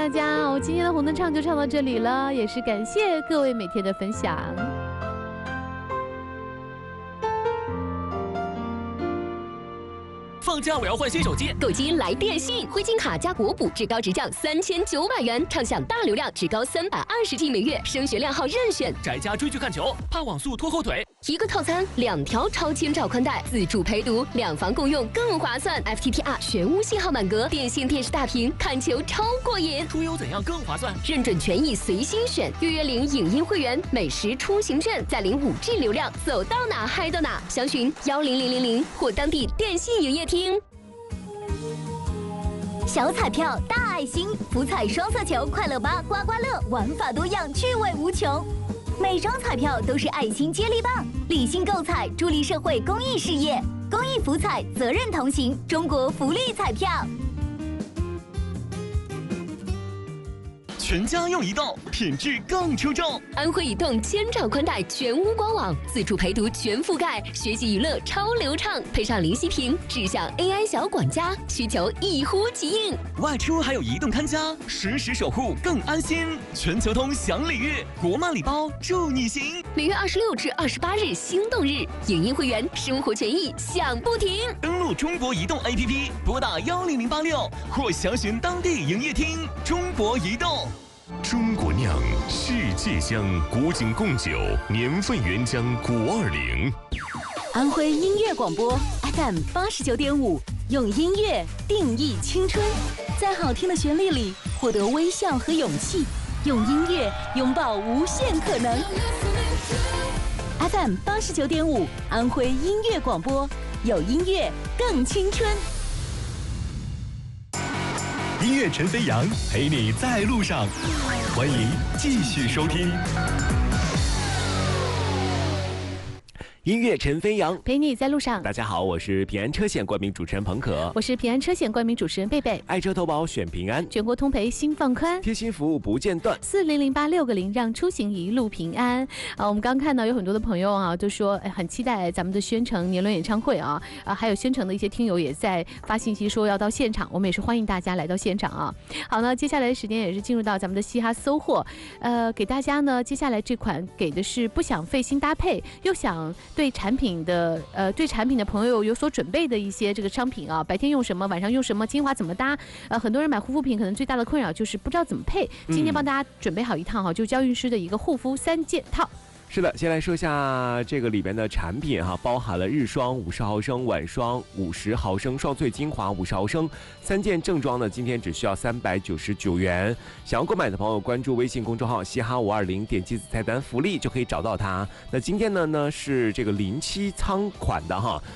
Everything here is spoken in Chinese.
大家。我今天的红灯唱就唱到这里了，也是感谢各位每天的分享。 放假我要换新手机， 购机来电信，灰金卡加国补，至高直降3900元，畅享大流量，至高320G 每月，升学亮号任选。 宅家追剧看球，怕网速拖后腿。 一个套餐2条超千兆宽带，自助陪读，2房共用更划算。FTTR 全屋信号满格，电信电视大屏，看球超过瘾。 出游怎样更划算？ 认准权益随心选，月领影音会员，每时出行券，再领5G 流量，走到哪嗨到哪。详询10000或当地电信营业厅。 小彩票大爱心，福彩双色球，快乐吧刮刮乐，玩法多样，趣味无穷。每张彩票都是爱心接力棒，理性购彩，助力社会公益事业。公益福彩，责任同行，中国福利彩票。 全家用移动，品质更出众。 安徽移动千兆宽带全屋官网，自助陪读全覆盖，学习娱乐超流畅，配上零息屏，智享 AI 小管家，需求一呼即应。 外出还有移动看家，实时守护更安心。全球通享礼遇，国漫礼包祝你行。 每月26至28日心动日，影音会员生活权益享不停。 登录中国移动 APP， 拨打10086或详询当地营业厅。中国移动。 中国酿，世界香，古井贡酒，年份原浆520。 安徽音乐广播 FM 89.5，用音乐定义青春，在好听的旋律里获得微笑和勇气，用音乐拥抱无限可能。FM 89.5，安徽音乐广播，有音乐更青春。 音乐陈飞扬陪你在路上，欢迎继续收听。 音乐陈飞扬陪你在路上。 大家好，我是平安车险冠名主持人彭可， 我是平安车险冠名主持人贝贝。 爱车投保选平安， 全国通赔心放宽， 贴心服务不间断 ，4008660让出行一路平安。我们刚看到有很多的朋友啊，就说很期待咱们的宣城年轮演唱会啊，还有宣城的一些听友也在发信息说要到现场，我们也是欢迎大家来到现场啊。好呢，接下来的时间也是进入到咱们的嘻哈搜货，给大家呢，接下来这款给的是不想费心搭配，又想对产品的朋友有所准备的一些这个商品啊，白天用什么，晚上用什么，精华怎么搭？很多人买护肤品可能最大的困扰就是不知道怎么配。今天帮大家准备好一套哈，就娇韵诗的一个护肤3件套。 是的，先来说一下这个里边的产品哈，包含了日霜50毫升、晚霜50毫升、双萃精华50毫升，3件正装呢，今天只需要399元。想要购买的朋友，关注微信公众号嘻哈520，点击子菜单福利就可以找到它。那今天呢是这个07仓款的哈，